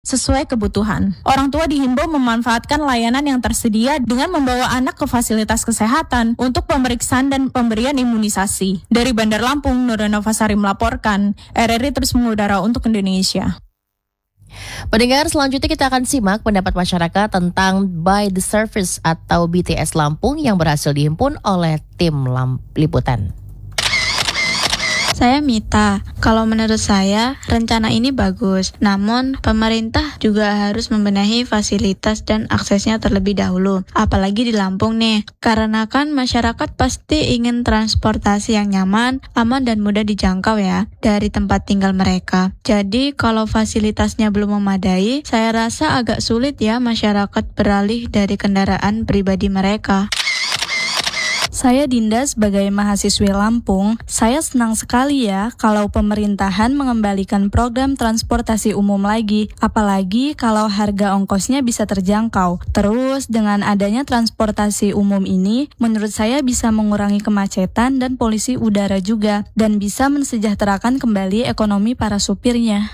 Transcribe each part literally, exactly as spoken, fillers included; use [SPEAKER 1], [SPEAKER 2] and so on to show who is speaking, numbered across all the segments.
[SPEAKER 1] sesuai kebutuhan. Orang tua dihimbau memanfaatkan layanan yang tersedia dengan membawa anak ke fasilitas kesehatan untuk pemeriksaan dan pemberian imunisasi. Dari Bandar Lampung, Nurul Novasari melaporkan, R R I terus mengudara untuk Indonesia.
[SPEAKER 2] Pendengar, selanjutnya kita akan simak pendapat masyarakat tentang By the Service atau B T S Lampung yang berhasil dihimpun oleh tim Lamp- Liputan.
[SPEAKER 3] Saya Mita. Kalau menurut saya, rencana ini bagus. Namun, pemerintah juga harus membenahi fasilitas dan aksesnya terlebih dahulu. Apalagi di Lampung nih. Karena kan masyarakat pasti ingin transportasi yang nyaman, aman, dan mudah dijangkau ya, dari tempat tinggal mereka. Jadi, kalau fasilitasnya belum memadai, saya rasa agak sulit ya masyarakat beralih dari kendaraan pribadi mereka.
[SPEAKER 4] Saya Dinda sebagai mahasiswi Lampung, saya senang sekali ya kalau pemerintahan mengembalikan program transportasi umum lagi, apalagi kalau harga ongkosnya bisa terjangkau. Terus dengan adanya transportasi umum ini, menurut saya bisa mengurangi kemacetan dan polusi udara juga, dan bisa mensejahterakan kembali ekonomi para supirnya.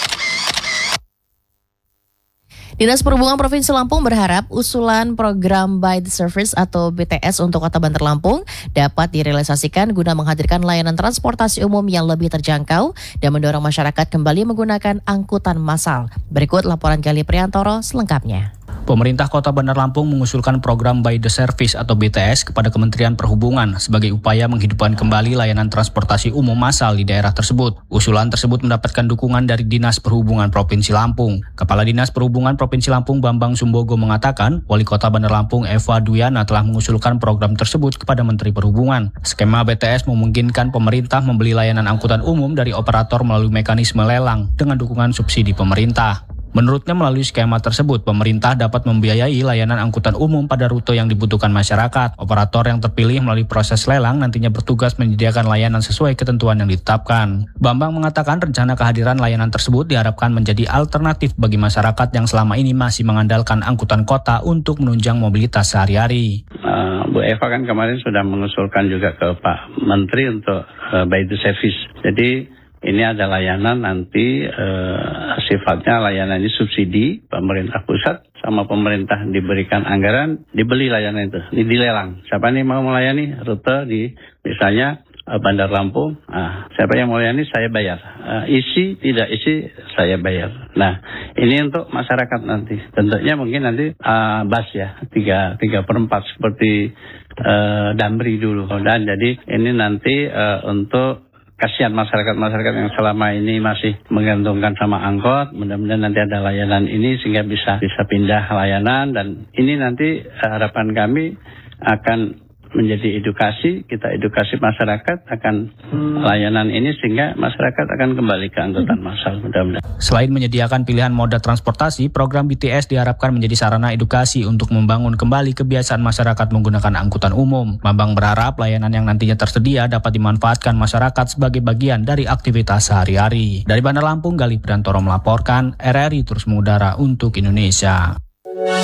[SPEAKER 2] Dinas Perhubungan Provinsi Lampung berharap usulan program By the Service atau B T S untuk Kota Bandar Lampung dapat direalisasikan guna menghadirkan layanan transportasi umum yang lebih terjangkau dan mendorong masyarakat kembali menggunakan angkutan massal. Berikut laporan Gali Priantoro selengkapnya.
[SPEAKER 5] Pemerintah Kota Bandar Lampung mengusulkan program By the Service atau B T S kepada Kementerian Perhubungan sebagai upaya menghidupkan kembali layanan transportasi umum massal di daerah tersebut. Usulan tersebut mendapatkan dukungan dari Dinas Perhubungan Provinsi Lampung. Kepala Dinas Perhubungan Provinsi Lampung Bambang Sumbogo mengatakan, Wali Kota Bandar Lampung Eva Duyana telah mengusulkan program tersebut kepada Menteri Perhubungan. Skema B T S memungkinkan pemerintah membeli layanan angkutan umum dari operator melalui mekanisme lelang dengan dukungan subsidi pemerintah. Menurutnya melalui skema tersebut, pemerintah dapat membiayai layanan angkutan umum pada rute yang dibutuhkan masyarakat. Operator yang terpilih melalui proses lelang nantinya bertugas menyediakan layanan sesuai ketentuan yang ditetapkan. Bambang mengatakan rencana kehadiran layanan tersebut diharapkan menjadi alternatif bagi masyarakat yang selama ini masih mengandalkan angkutan kota untuk menunjang mobilitas sehari-hari.
[SPEAKER 6] Uh, Bu Eva kan kemarin sudah mengusulkan juga ke Pak Menteri untuk uh, By the Service. Jadi ini ada layanan nanti eh, sifatnya layanan ini subsidi pemerintah pusat sama pemerintah diberikan anggaran, dibeli layanan itu, ini dilelang. Siapa nih mau melayani rute di misalnya eh, Bandar Lampung, nah, siapa yang mau melayani saya bayar. Eh, isi tidak isi saya bayar. Nah ini untuk masyarakat nanti. Tentunya mungkin nanti uh, bus ya tiga tiga per empat seperti uh, Damri dulu. Dan jadi ini nanti uh, untuk kasihan masyarakat-masyarakat yang selama ini masih menggantungkan sama angkot, mudah-mudahan nanti ada layanan ini sehingga bisa bisa pindah layanan, dan ini nanti harapan kami akan menjadi edukasi, kita edukasi masyarakat akan layanan ini sehingga masyarakat akan kembali ke angkutan massal mudah-mudahan.
[SPEAKER 5] Selain menyediakan pilihan moda transportasi, program B T S diharapkan menjadi sarana edukasi untuk membangun kembali kebiasaan masyarakat menggunakan angkutan umum. Bambang berharap layanan yang nantinya tersedia dapat dimanfaatkan masyarakat sebagai bagian dari aktivitas sehari-hari. Dari Bandar Lampung, Gali Priantoro melaporkan, R R I terus mengudara untuk Indonesia.